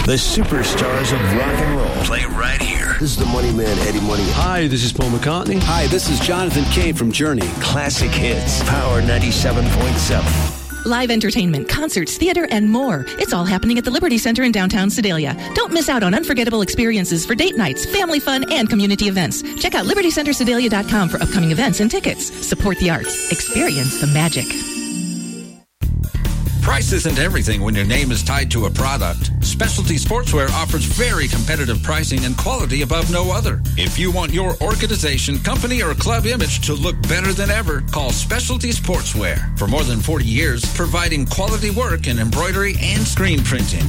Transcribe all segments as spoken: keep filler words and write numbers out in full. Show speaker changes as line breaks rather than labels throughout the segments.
The superstars of rock and roll play right here.
This is the Money Man, Eddie Money.
Hi, this is Paul McCartney.
Hi, this is Jonathan Cave from Journey.
Classic hits. Power ninety-seven point seven.
Live entertainment, concerts, theater, and more. It's all happening at the Liberty Center in downtown Sedalia. Don't miss out on unforgettable experiences for date nights, family fun, and community events. Check out liberty center sedalia dot com for upcoming events and tickets. Support the arts. Experience the magic.
Price isn't everything when your name is tied to a product. Specialty Sportswear offers very competitive pricing and quality above no other. If you want your organization, company, or club image to look better than ever, call Specialty Sportswear. For more than forty years, providing quality work in embroidery and screen printing.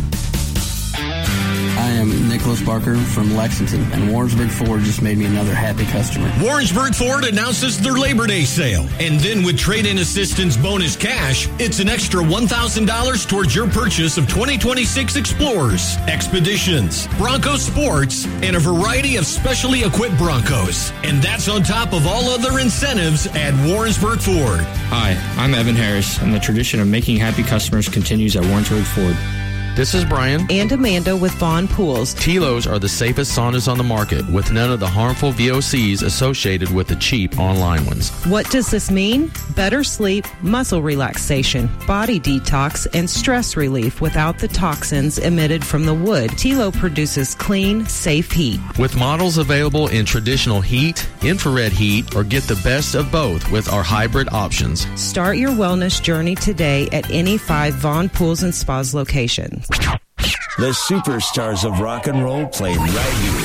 I am Nicholas Barker from Lexington, and Warrensburg Ford just made me another happy customer.
Warrensburg Ford announces their Labor Day sale. And then with trade-in assistance bonus cash, it's an extra one thousand dollars towards your purchase of twenty twenty-six Explorers, Expeditions, Bronco Sports, and a variety of specially equipped Broncos. And that's on top of all other incentives at Warrensburg Ford.
Hi, I'm Evan Harris, and the tradition of making happy customers continues at Warrensburg Ford.
This is Brian
and Amanda with Vaughn Pools.
T-Lo's are the safest saunas on the market, with none of the harmful V O Cs associated with the cheap online ones.
What does this mean? Better sleep, muscle relaxation, body detox, and stress relief without the toxins emitted from the wood. T-Lo produces clean, safe heat.
With models available in traditional heat, infrared heat, or get the best of both with our hybrid options.
Start your wellness journey today at any five Vaughn Pools and Spas locations.
The superstars of rock and roll play right here.